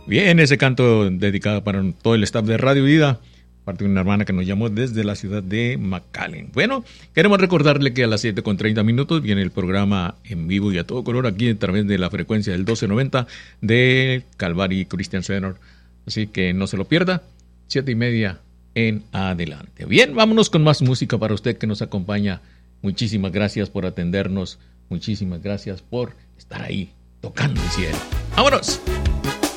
Bien, ese canto dedicado para todo el staff de Radio Vida, parte de una hermana que nos llamó desde la ciudad de McAllen. Bueno, queremos recordarle que a las 7:30 viene el programa en vivo y a todo color aquí a través de la frecuencia del 1290 de Calvary Christian Center. Así que no se lo pierda, 7:30 en adelante. Bien, vámonos con más música para usted que nos acompaña. Muchísimas gracias por atendernos, muchísimas gracias por estar ahí tocando el cielo. ¡Vámonos!